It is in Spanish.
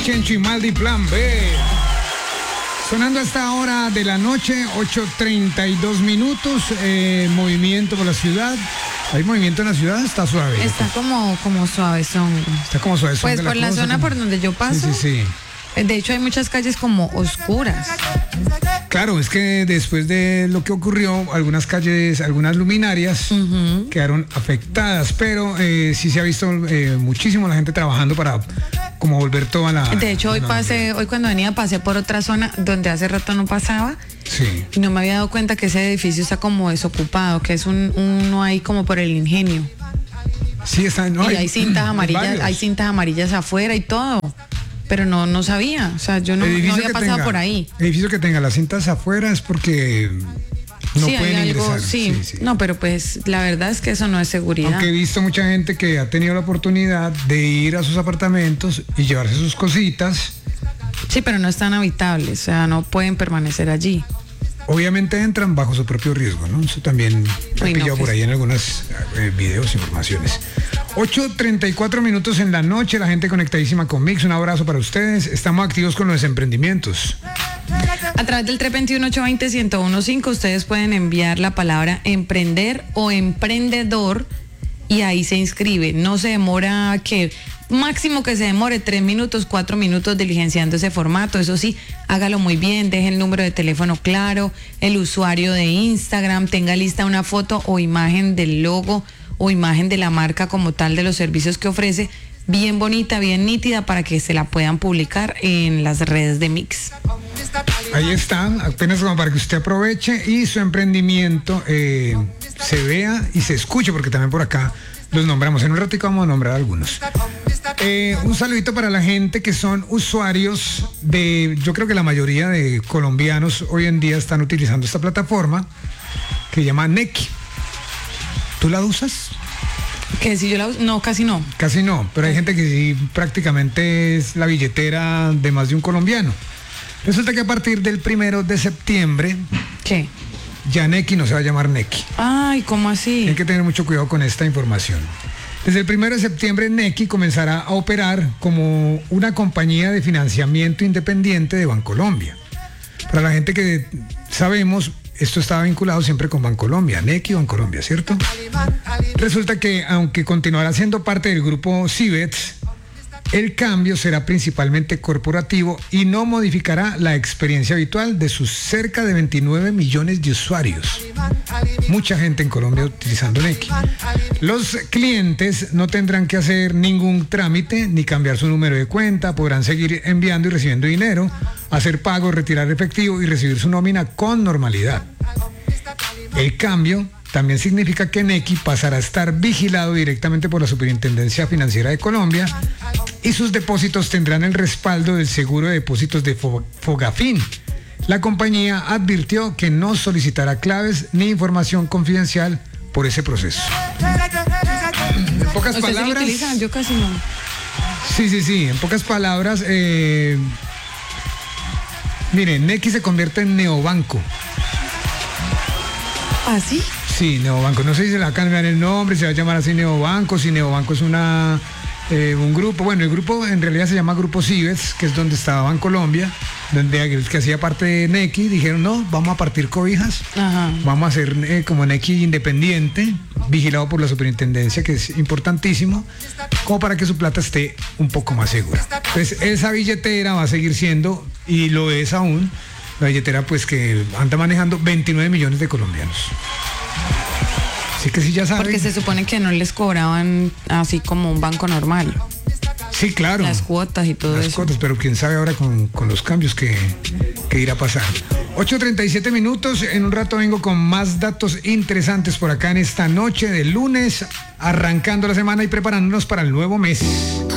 Chencho y Maldi Plan B. Sonando a esta hora de la noche, 8:32 minutos. Movimiento por la ciudad. ¿Hay movimiento en la ciudad? Está suave. Está como suavezón. Está como suavezón. Pues por la zona por donde yo paso. Sí. De hecho, hay muchas calles como oscuras. Claro, es que después de lo que ocurrió, algunas calles, algunas luminarias quedaron afectadas, pero sí se ha visto muchísimo la gente trabajando para como volver toda la... De hecho, hoy cuando venía pasé por otra zona donde hace rato no pasaba. Sí. Y no me había dado cuenta que ese edificio está como desocupado, que es uno ahí como por el Ingenio. Sí, está... No, y hay cintas amarillas afuera y todo. Pero no sabía, o sea, yo no había pasado por ahí. Edificio que tenga las cintas afuera es porque no pueden ingresar. Sí. No, pero pues la verdad es que eso no es seguridad. Aunque he visto mucha gente que ha tenido la oportunidad de ir a sus apartamentos y llevarse sus cositas. Sí, pero no están habitables, o sea, no pueden permanecer allí. Obviamente entran bajo su propio riesgo, ¿no? Eso también he pillado por ahí en algunos videos, informaciones. 8:34 minutos en la noche, la gente conectadísima con Mix, un abrazo para ustedes. Estamos activos con los emprendimientos. A través del 321-820-1015 ustedes pueden enviar la palabra emprender o emprendedor y ahí se inscribe. No se demora, que máximo que se demore 3 minutos, 4 minutos diligenciando ese formato. Eso sí, hágalo muy bien, deje el número de teléfono claro, el usuario de Instagram, tenga lista una foto o imagen del logo o imagen de la marca como tal de los servicios que ofrece, bien bonita, bien nítida, para que se la puedan publicar en las redes de Mix. Ahí están, apenas como para que usted aproveche y su emprendimiento se vea y se escuche, porque también por acá los nombramos. En un ratito vamos a nombrar algunos. Un saludito para la gente que son usuarios yo creo que la mayoría de colombianos hoy en día están utilizando esta plataforma que se llama Nequi. ¿Tú la usas? Que si yo la uso, no, casi no. Casi no, pero hay gente que sí prácticamente es la billetera de más de un colombiano. Resulta que a partir del 1 de septiembre... ¿Qué? Ya Nequi no se va a llamar Nequi. Ay, ¿cómo así? Hay que tener mucho cuidado con esta información. Desde el 1 de septiembre, Nequi comenzará a operar como una compañía de financiamiento independiente de Bancolombia. Para la gente que sabemos, esto estaba vinculado siempre con Bancolombia, Nequi y Bancolombia, ¿cierto? Resulta que, aunque continuará siendo parte del grupo Cibets, el cambio será principalmente corporativo y no modificará la experiencia habitual de sus cerca de 29 millones de usuarios. Mucha gente en Colombia utilizando Nequi. Los clientes no tendrán que hacer ningún trámite ni cambiar su número de cuenta, podrán seguir enviando y recibiendo dinero, hacer pagos, retirar efectivo y recibir su nómina con normalidad. El cambio también significa que Nequi pasará a estar vigilado directamente por la Superintendencia Financiera de Colombia y sus depósitos tendrán el respaldo del Seguro de Depósitos de Fogafín. La compañía advirtió que no solicitará claves ni información confidencial por ese proceso. En pocas palabras... ¿Sí lo utilizan? Yo casi no. Sí. En pocas palabras, miren, Nequi se convierte en neobanco. ¿Ah, sí? Sí, Neobanco. No sé si se le va a cambiar el nombre, se va a llamar así Neobanco, si Neobanco es un grupo. Bueno, el grupo en realidad se llama Grupo Cibets, que es donde estaba Bancolombia, donde que hacía parte de Nequi. Dijeron, no, vamos a partir cobijas. Ajá. Vamos a hacer como Nequi independiente, vigilado por la superintendencia, que es importantísimo, como para que su plata esté un poco más segura. Entonces, esa billetera va a seguir siendo, y lo es aún, la billetera pues que anda manejando 29 millones de colombianos. Así que sí, ya saben. Porque se supone que no les cobraban así como un banco normal. Sí, claro. Las cuotas y todo eso. Las cuotas, pero quién sabe ahora con los cambios que irá a pasar. 8:37 minutos. En un rato vengo con más datos interesantes por acá en esta noche de lunes, arrancando la semana y preparándonos para el nuevo mes.